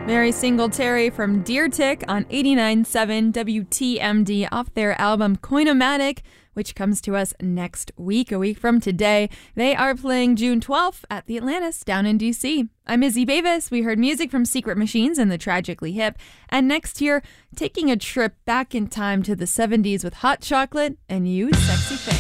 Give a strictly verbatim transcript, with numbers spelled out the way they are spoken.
Mary Singletary from Deer Tick on eighty-nine point seven W T M D off their album Coinomatic, which comes to us next week, a week from today. They are playing June twelfth at the Atlantis down in D C. I'm Izzy Bavis. We heard music from Secret Machines and the Tragically Hip. And next year, taking a trip back in time to the seventies with Hot Chocolate and You Sexy Thing.